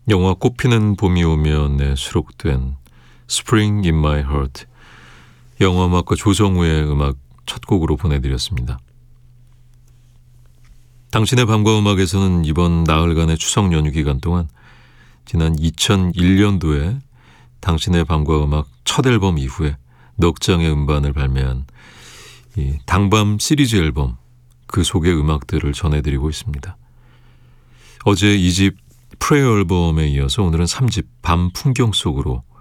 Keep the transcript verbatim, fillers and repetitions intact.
영화 꽃피는 봄이 오면에 수록된 Spring in My Heart, 영화음악가 조성우의 음악 첫 곡으로 보내드렸습니다. 당신의 밤과 음악에서는 이번 나흘간의 추석 연휴 기간 동안 지난 이천일 년도에 당신의 밤과 음악 첫 앨범 이후에 넉 장의 음반을 발매한 이 당밤 시리즈 앨범, 그 속의 음악들을 전해드리고 있습니다. 어제 이 집 프레이어 앨범에 이어서 오늘은 삼 집 밤 풍경 속으로